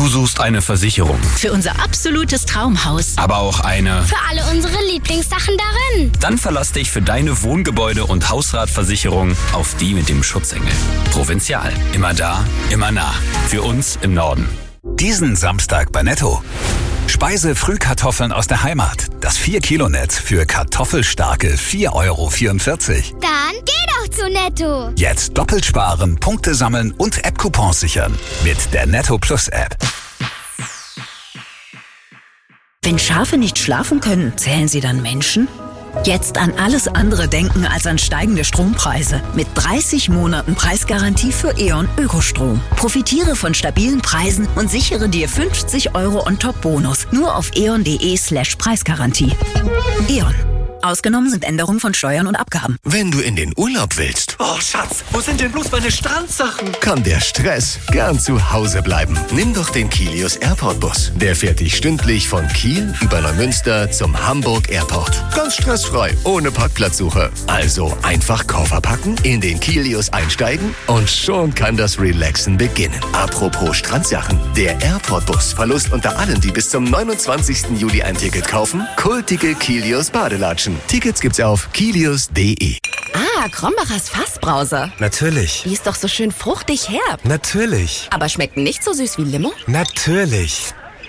Du suchst eine Versicherung. Für unser absolutes Traumhaus. Aber auch eine... Für alle unsere Lieblingssachen darin. Dann verlass dich für deine Wohngebäude- und Hausratversicherung auf die mit dem Schutzengel. Provinzial. Immer da, immer nah. Für uns im Norden. Diesen Samstag bei Netto. Speise-Frühkartoffeln aus der Heimat. Das 4-Kilo-Netz für kartoffelstarke 4,44 €. Dann geh doch zu Netto. Jetzt doppelt sparen, Punkte sammeln und App-Coupons sichern. Mit der Netto Plus App. Wenn Schafe nicht schlafen können, zählen sie dann Menschen? Jetzt an alles andere denken als an steigende Strompreise. Mit 30 Monaten Preisgarantie für E.ON Ökostrom. Profitiere von stabilen Preisen und sichere dir 50 € On-Top-Bonus. Nur auf eon.de/Preisgarantie. E.ON. Ausgenommen sind Änderungen von Steuern und Abgaben. Wenn du in den Urlaub willst. Oh, Schatz, wo sind denn bloß meine Strandsachen? Kann der Stress gern zu Hause bleiben. Nimm doch den Kilius Airport Bus. Der fährt dich stündlich von Kiel über Neumünster zum Hamburg Airport. Ganz stressfrei, ohne Parkplatzsuche. Also einfach Koffer packen, in den Kilius einsteigen und schon kann das Relaxen beginnen. Apropos Strandsachen. Der Airport Bus verlost unter allen, die bis zum 29. Juli ein Ticket kaufen, kultige Kilius Badelatschen. Tickets gibt's auf kilius.de. Ah, Krombacher's Fassbrause. Natürlich. Die ist doch so schön fruchtig herb. Natürlich. Aber schmeckt nicht so süß wie Limo? Natürlich.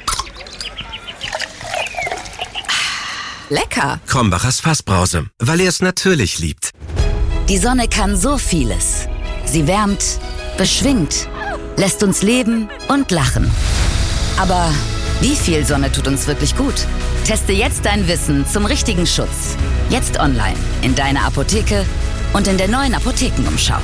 Lecker. Krombacher's Fassbrause, weil er es natürlich liebt. Die Sonne kann so vieles. Sie wärmt, beschwingt, lässt uns leben und lachen. Aber wie viel Sonne tut uns wirklich gut? Teste jetzt dein Wissen zum richtigen Schutz. Jetzt online, in deiner Apotheke und in der neuen Apothekenumschau.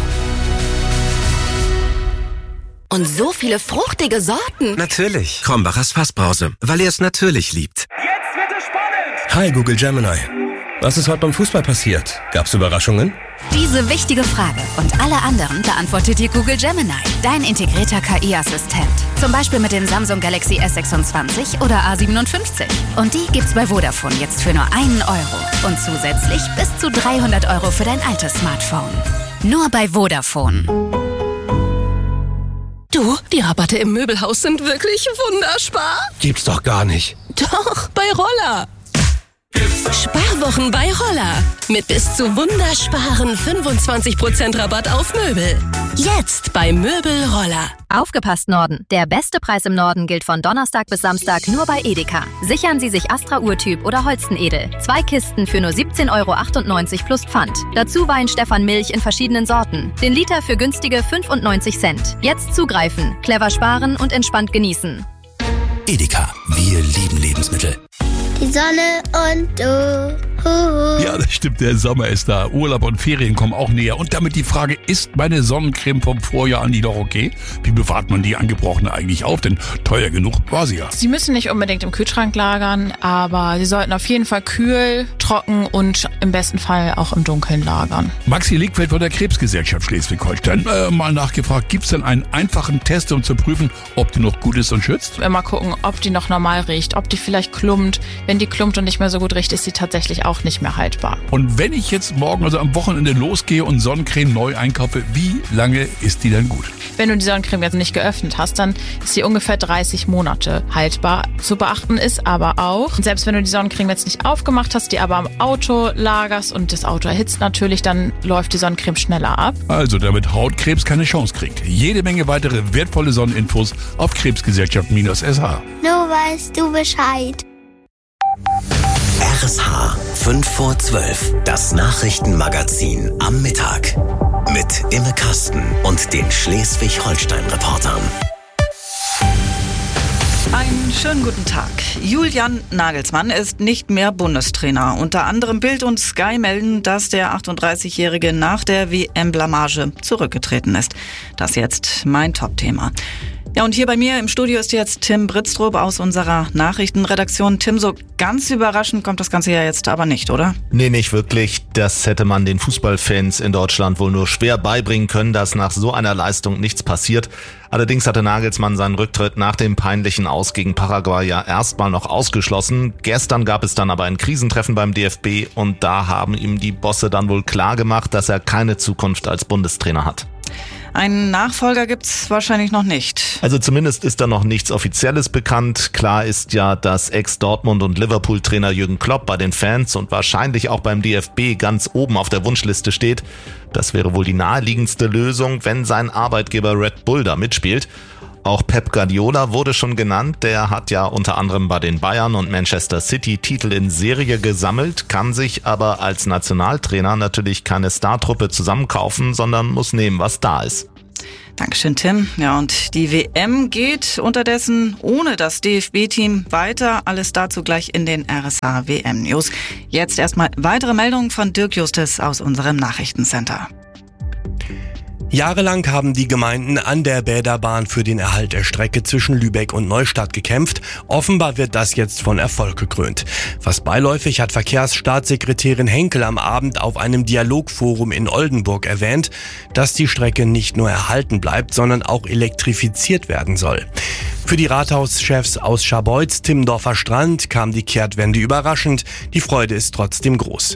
Und so viele fruchtige Sorten. Natürlich. Krombacher's Fassbrause, weil er es natürlich liebt. Jetzt wird es spannend! Hi Google Gemini. Was ist heute beim Fußball passiert? Gab's Überraschungen? Diese wichtige Frage und alle anderen beantwortet dir Google Gemini, dein integrierter KI-Assistent. Zum Beispiel mit dem Samsung Galaxy S26 oder A57. Und die gibt's bei Vodafone jetzt für nur €1. Und zusätzlich bis zu 300 € für dein altes Smartphone. Nur bei Vodafone. Du, die Rabatte im Möbelhaus sind wirklich wunderbar. Gibt's doch gar nicht. Doch, bei Roller. Sparwochen bei Roller. Mit bis zu wundersparen 25% Rabatt auf Möbel. Jetzt bei Möbel Roller. Aufgepasst Norden. Der beste Preis im Norden gilt von Donnerstag bis Samstag nur bei Edeka. Sichern Sie sich Astra Urtyp oder Holsten Edel. 2 Kisten für nur 17,98 € plus Pfand. Dazu Wein Stefan Milch in verschiedenen Sorten. Den Liter für günstige 95 Cent. Jetzt zugreifen, clever sparen und entspannt genießen. Edeka, wir lieben Lebensmittel. Die Sonne und du. Ja, das stimmt, der Sommer ist da. Urlaub und Ferien kommen auch näher. Und damit die Frage, ist meine Sonnencreme vom Vorjahr an die noch okay? Wie bewahrt man die angebrochene eigentlich auf? Denn teuer genug war sie ja. Sie müssen nicht unbedingt im Kühlschrank lagern, aber Sie sollten auf jeden Fall kühl, trocken und im besten Fall auch im Dunkeln lagern. Maxi Liegfeld von der Krebsgesellschaft Schleswig-Holstein. Mal nachgefragt, gibt es denn einen einfachen Test, um zu prüfen, ob die noch gut ist und schützt? Immer gucken, ob die noch normal riecht, ob die vielleicht klumpt. Wenn die klumpt und nicht mehr so gut riecht, ist sie tatsächlich auch nicht mehr haltbar. Und wenn ich jetzt morgen, also am Wochenende losgehe und Sonnencreme neu einkaufe, wie lange ist die denn gut? Wenn du die Sonnencreme jetzt nicht geöffnet hast, dann ist sie ungefähr 30 Monate haltbar. Zu beachten ist aber auch, selbst wenn du die Sonnencreme jetzt nicht aufgemacht hast, die aber am Auto lagerst und das Auto erhitzt natürlich, dann läuft die Sonnencreme schneller ab. Also damit Hautkrebs keine Chance kriegt. Jede Menge weitere wertvolle Sonneninfos auf Krebsgesellschaft-SH. Nur weißt du Bescheid. RSH 5 vor 12, das Nachrichtenmagazin am Mittag. Mit Imme Kasten und den Schleswig-Holstein-Reportern. Einen schönen guten Tag. Julian Nagelsmann ist nicht mehr Bundestrainer. Unter anderem Bild und Sky melden, dass der 38-Jährige nach der WM-Blamage zurückgetreten ist. Das jetzt mein Top-Thema. Ja, und hier bei mir im Studio ist jetzt Tim Britztrup aus unserer Nachrichtenredaktion. Tim, so ganz überraschend kommt das Ganze ja jetzt aber nicht, oder? Nee, nicht wirklich. Das hätte man den Fußballfans in Deutschland wohl nur schwer beibringen können, dass nach so einer Leistung nichts passiert. Allerdings hatte Nagelsmann seinen Rücktritt nach dem peinlichen Aus gegen Paraguay ja erstmal noch ausgeschlossen. Gestern gab es dann aber ein Krisentreffen beim DFB und da haben ihm die Bosse dann wohl klar gemacht, dass er keine Zukunft als Bundestrainer hat. Einen Nachfolger gibt's wahrscheinlich noch nicht. Also zumindest ist da noch nichts Offizielles bekannt. Klar ist ja, dass Ex-Dortmund- und Liverpool-Trainer Jürgen Klopp bei den Fans und wahrscheinlich auch beim DFB ganz oben auf der Wunschliste steht. Das wäre wohl die naheliegendste Lösung, wenn sein Arbeitgeber Red Bull da mitspielt. Auch Pep Guardiola wurde schon genannt, der hat ja unter anderem bei den Bayern und Manchester City Titel in Serie gesammelt, kann sich aber als Nationaltrainer natürlich keine Startruppe zusammenkaufen, sondern muss nehmen, was da ist. Dankeschön, Tim. Ja, und die WM geht unterdessen ohne das DFB-Team weiter. Alles dazu gleich in den RSH WM-News. Jetzt erstmal weitere Meldungen von Dirk Justus aus unserem Nachrichtencenter. Jahrelang haben die Gemeinden an der Bäderbahn für den Erhalt der Strecke zwischen Lübeck und Neustadt gekämpft. Offenbar wird das jetzt von Erfolg gekrönt. Fast beiläufig hat Verkehrsstaatssekretärin Henkel am Abend auf einem Dialogforum in Oldenburg erwähnt, dass die Strecke nicht nur erhalten bleibt, sondern auch elektrifiziert werden soll. Für die Rathauschefs aus Scharbeutz, Timmendorfer Strand kam die Kehrtwende überraschend. Die Freude ist trotzdem groß.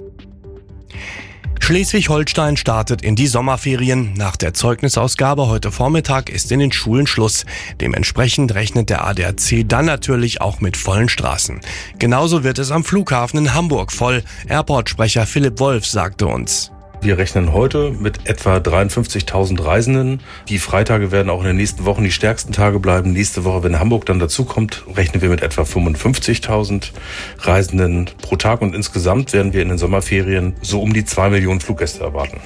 Schleswig-Holstein startet in die Sommerferien. Nach der Zeugnisausgabe heute Vormittag ist in den Schulen Schluss. Dementsprechend rechnet der ADAC dann natürlich auch mit vollen Straßen. Genauso wird es am Flughafen in Hamburg voll. Airport-Sprecher Philipp Wolf sagte uns: Wir rechnen heute mit etwa 53.000 Reisenden. Die Freitage werden auch in den nächsten Wochen die stärksten Tage bleiben. Nächste Woche, wenn Hamburg dann dazukommt, rechnen wir mit etwa 55.000 Reisenden pro Tag. Und insgesamt werden wir in den Sommerferien so um die 2 Millionen Fluggäste erwarten.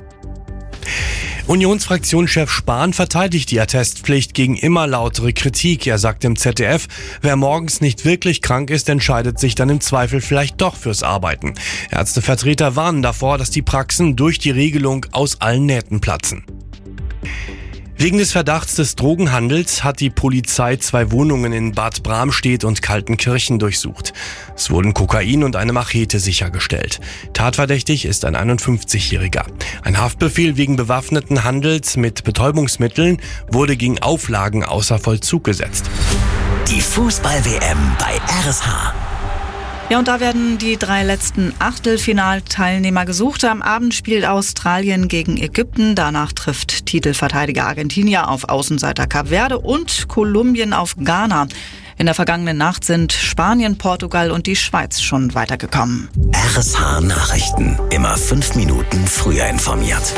Unionsfraktionschef Spahn verteidigt die Attestpflicht gegen immer lautere Kritik. Er sagt im ZDF, wer morgens nicht wirklich krank ist, entscheidet sich dann im Zweifel vielleicht doch fürs Arbeiten. Ärztevertreter warnen davor, dass die Praxen durch die Regelung aus allen Nähten platzen. Wegen des Verdachts des Drogenhandels hat die Polizei 2 Wohnungen in Bad Bramstedt und Kaltenkirchen durchsucht. Es wurden Kokain und eine Machete sichergestellt. Tatverdächtig ist ein 51-Jähriger. Ein Haftbefehl wegen bewaffneten Handels mit Betäubungsmitteln wurde gegen Auflagen außer Vollzug gesetzt. Die Fußball-WM bei RSH. Ja, und da werden die 3 letzten Achtelfinalteilnehmer gesucht. Am Abend spielt Australien gegen Ägypten. Danach trifft Titelverteidiger Argentinien auf Außenseiter Kap Verde und Kolumbien auf Ghana. In der vergangenen Nacht sind Spanien, Portugal und die Schweiz schon weitergekommen. RSH Nachrichten. Immer 5 Minuten früher informiert.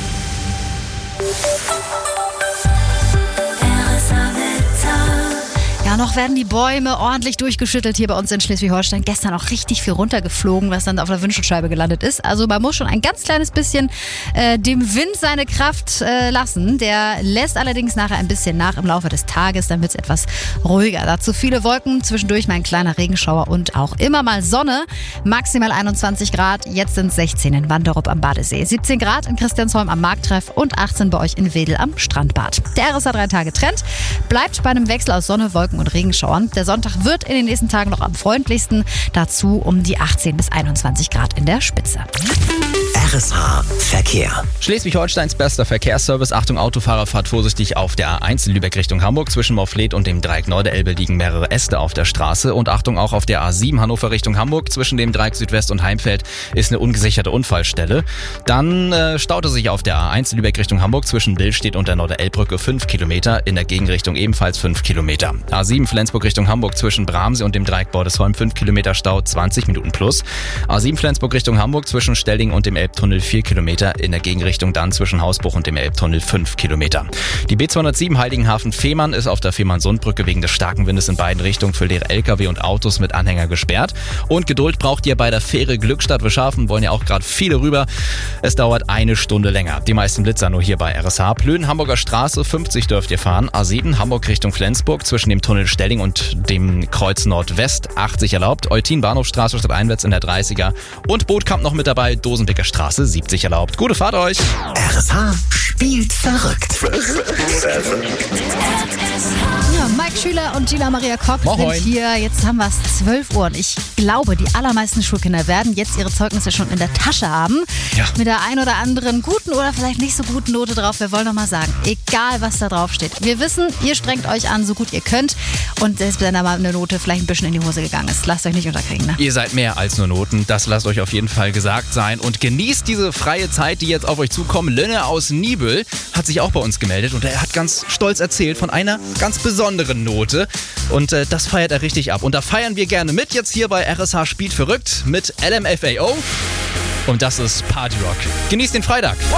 Ja, noch werden die Bäume ordentlich durchgeschüttelt hier bei uns in Schleswig-Holstein. Gestern auch richtig viel runtergeflogen, was dann auf der Windschutzscheibe gelandet ist. Also man muss schon ein ganz kleines bisschen dem Wind seine Kraft lassen. Der lässt allerdings nachher ein bisschen nach im Laufe des Tages. Dann wird es etwas ruhiger. Dazu viele Wolken, zwischendurch mal ein kleiner Regenschauer und auch immer mal Sonne. Maximal 21 Grad. Jetzt sind es 16 in Wanderup am Badesee. 17 Grad in Christiansholm am Markttreff und 18 bei euch in Wedel am Strandbad. Der RSH 3-Tage-Trend bleibt bei einem Wechsel aus Sonne, Wolken und Regenschauern. Der Sonntag wird in den nächsten Tagen noch am freundlichsten. Dazu um die 18 bis 21 Grad in der Spitze. RSH Verkehr. Schleswig-Holsteins bester Verkehrsservice. Achtung, Autofahrer, fahrt vorsichtig auf der A1 in Lübeck Richtung Hamburg. Zwischen Morfleet und dem Dreieck Norderelbe liegen mehrere Äste auf der Straße. Und Achtung, auch auf der A7 Hannover Richtung Hamburg. Zwischen dem Dreieck Südwest und Heimfeld ist eine ungesicherte Unfallstelle. Dann staute sich auf der A1 in Lübeck Richtung Hamburg zwischen Billstedt und der Norderelbbrücke 5 Kilometer. In der Gegenrichtung ebenfalls 5 Kilometer. A7 Flensburg Richtung Hamburg zwischen Bramsee und dem Dreieck Bordesholm 5 Kilometer Stau, 20 Minuten plus. A7 Flensburg Richtung Hamburg zwischen Stelling und dem Elbtunnel 4 Kilometer. In der Gegenrichtung dann zwischen Hausbruch und dem Elbtunnel 5 Kilometer. Die B207 Heiligenhafen-Fehmarn ist auf der Fehmarn-Sundbrücke wegen des starken Windes in beiden Richtungen für leere LKW und Autos mit Anhänger gesperrt. Und Geduld braucht ihr bei der Fähre Glückstadt. Wir schaffen, wollen ja auch gerade viele rüber. Es dauert 1 Stunde länger. Die meisten Blitzer nur hier bei RSH. Plön, Hamburger Straße, 50 dürft ihr fahren. A7 Hamburg Richtung Flensburg zwischen dem Tunnel Stelling und dem Kreuz Nordwest 80 erlaubt. Eutin Bahnhofstraße statt einwärts in der 30er. Und Bootkamp noch mit dabei. Dosenbecker Straße 70 erlaubt. Gute Fahrt euch. RSH spielt verrückt. Ja, Mike Schüler und Gila Maria Koch Moin. sind hier. Jetzt haben wir es 12 Uhr und ich glaube, die allermeisten Schulkinder werden jetzt ihre Zeugnisse schon in der Tasche haben. Ja. Mit der ein oder anderen guten oder vielleicht nicht so guten Note drauf. Wir wollen noch mal sagen, egal was da drauf steht. Wir wissen, ihr strengt euch an, so gut ihr könnt. Und selbst wenn da mal eine Note vielleicht ein bisschen in die Hose gegangen ist, lasst euch nicht unterkriegen. Ne? Ihr seid mehr als nur Noten, das lasst euch auf jeden Fall gesagt sein. Und genießt diese freie Zeit, die jetzt auf euch zukommt. Lönne aus Nibel hat sich auch bei uns gemeldet und er hat ganz stolz erzählt von einer ganz besonderen Note. Und das feiert er richtig ab. Und da feiern wir gerne mit jetzt hier bei RSH Spielt verrückt mit LMFAO. Und das ist Party Rock. Genießt den Freitag.